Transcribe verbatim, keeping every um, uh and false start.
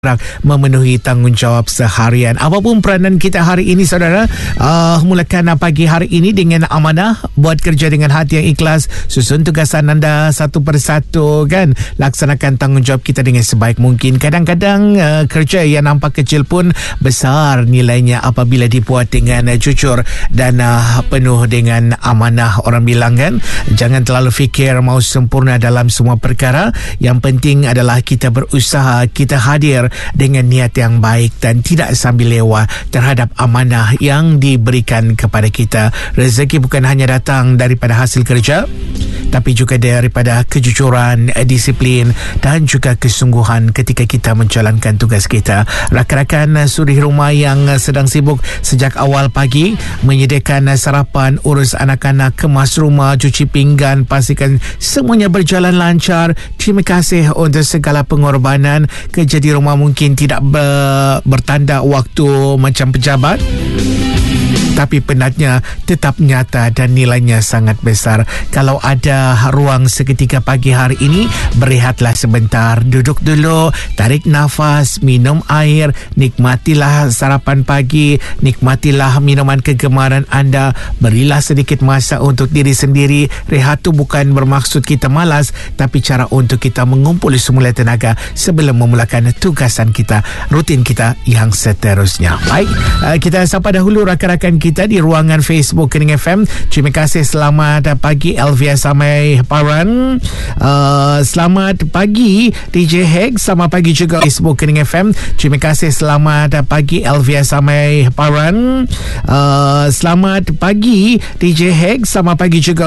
memenuhi tanggungjawab seharian. Apapun peranan kita hari ini, saudara, uh, mulakan pagi hari ini dengan amanah, buat kerja dengan hati yang ikhlas, susun tugasan anda satu persatu, kan, laksanakan tanggungjawab kita dengan sebaik mungkin. Kadang-kadang uh, kerja yang nampak kecil pun besar nilainya apabila dibuat dengan uh, jujur dan uh, penuh dengan amanah. Orang bilang, kan, jangan terlalu fikir mau sempurna dalam semua perkara. Yang penting adalah kita berusaha, kita hadir dengan niat yang baik dan tidak sambil lewa terhadap amanah yang diberikan kepada kita. Rezeki bukan hanya datang daripada hasil kerja, tapi juga daripada kejujuran, disiplin dan juga kesungguhan ketika kita menjalankan tugas kita. Rakan-rakan suri rumah yang sedang sibuk sejak awal pagi menyediakan sarapan, urus anak-anak, kemas rumah, cuci pinggan, pastikan semuanya berjalan lancar. Terima kasih untuk segala pengorbanan. Kerja di rumah mungkin tidak ber, bertanda waktu macam pejabat, tapi penatnya tetap nyata dan nilainya sangat besar. Kalau ada ruang seketika pagi hari ini, berehatlah sebentar, duduk dulu, tarik nafas, minum air, nikmatilah sarapan pagi, nikmatilah minuman kegemaran anda, berilah sedikit masa untuk diri sendiri. Rehat tu bukan bermaksud kita malas, tapi cara untuk kita mengumpul semula tenaga sebelum memulakan tugasan kita, rutin kita yang seterusnya. Baik, kita sapa dahulu rakan-rakan kita di ruangan Facebook Kening F M. Terima kasih, selamat pagi Elvia Samai Paran. Uh, selamat pagi D J Heg, selamat pagi juga Facebook Kening F M. Terima kasih, selamat pagi Elvia Samai Paran. Uh, selamat pagi D J Heg, selamat pagi juga